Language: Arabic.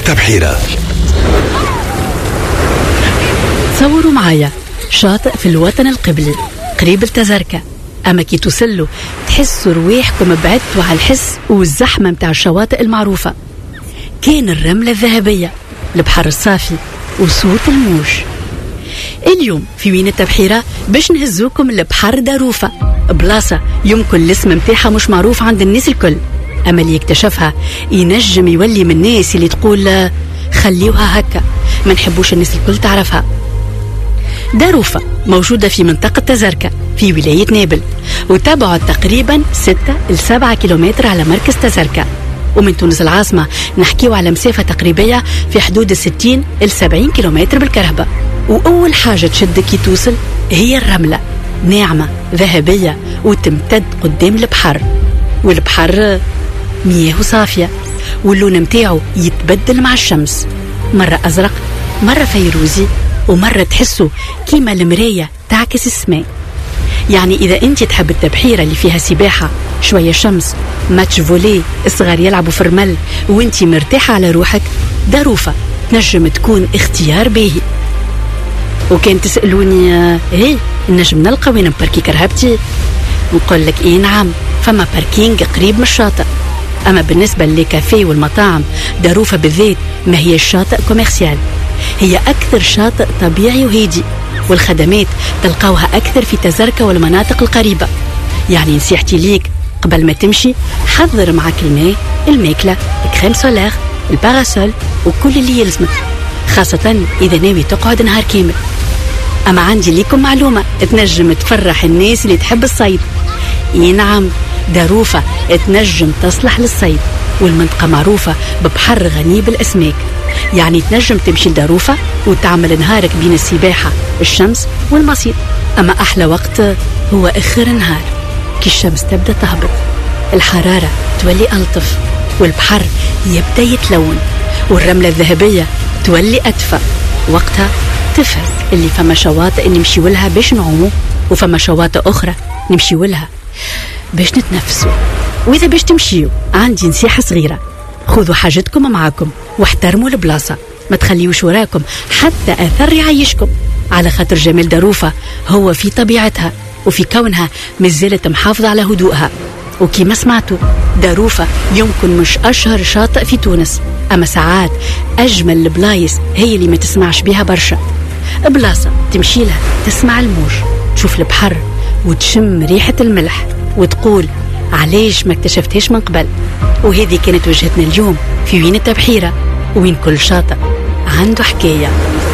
التبحيرة. تصوروا معايا شاطئ في الوطن القبلي قريب التزركة، أما كي توصلوا تحسوا رواحكم بعدتوا على الحس والزحمة متاع الشواطئ المعروفة. كان الرملة الذهبية، البحر الصافي وصوت الموج. اليوم في وين التبحيرة باش نهزوكم لبحر داروفة، بلاصة يمكن الاسم متاعها مش معروف عند الناس الكل، أما اللي يكتشفها ينجم يولي من الناس اللي تقول خليوها هكا ما نحبوش الناس الكل تعرفها. داروفة موجودة في منطقة تزركة في ولاية نابل، وتبعد تقريبا 6 إلى 7 كيلومتر على مركز تزركة، ومن تونس العاصمة نحكيو على مسافة تقريبية في حدود 60 إلى 70 كيلومتر بالكرهبة. وأول حاجة تشدك كي توصل هي الرملة، ناعمة ذهبية وتمتد قدام البحر، والبحر مياه صافية واللون متاعه يتبدل مع الشمس، مرة أزرق مرة فيروزي ومرة تحسه كيما المراية تعكس السماء. يعني إذا أنت تحب التبحيرة اللي فيها سباحة شوية شمس ماتش فولي الصغار يلعبوا في الرمل وانت مرتاحة على روحك، داروفة تنجم تكون اختيار باهي. وكان تسألوني نجم نلقى وين نباركي كرهبتي؟ نقول لك نعم، فما باركينج قريب من الشاطئ. أما بالنسبة للكافيه والمطاعم، داروفة بالذات ما هي الشاطئ كوميرسيال، هي أكثر شاطئ طبيعي وهادي، والخدمات تلقاوها أكثر في تزركة والمناطق القريبة. يعني نصيحتي ليك قبل ما تمشي حضر معك الماء، الماكلة، الكريم سولار، الباراسول وكل اللي يلزمك، خاصة إذا ناوي تقعد نهار كامل. أما عندي ليكم معلومة تنجم تفرح الناس اللي تحب الصيد. نعم، داروفة تنجم تصلح للصيد، والمنطقة معروفة ببحر غني بالأسماك، يعني تنجم تمشي لداروفة وتعمل نهارك بين السباحة الشمس والمصيد. أما أحلى وقت هو آخر النهار كي الشمس تبدأ تهبط، الحرارة تولي ألطف والبحر يبدأ يتلون والرملة الذهبية تولي أدفى. وقتها تفهم اللي فما شواطئ نمشي لها باش نعوموا، وفما شواطئ أخرى نمشي لها باش نتنفسوا. وإذا باش تمشيوا عندي نصيحة صغيرة، خذوا حاجتكم معاكم واحترموا البلاصة، ما تخليوش وراكم حتى أثر يعيشكم، على خاطر جمال داروفة هو في طبيعتها وفي كونها مازالت محافظة على هدوءها. وكما سمعتوا داروفة يمكن مش أشهر شاطئ في تونس، أما ساعات أجمل البلايص هي اللي ما تسمعش بها برشا. بلاصة تمشي لها تسمع الموج، تشوف البحر وتشم ريحة الملح وتقول علاش ما اكتشفتهاش من قبل. وهذه كانت وجهتنا اليوم في وين التبحيرة، وين كل شاطئ عنده حكاية.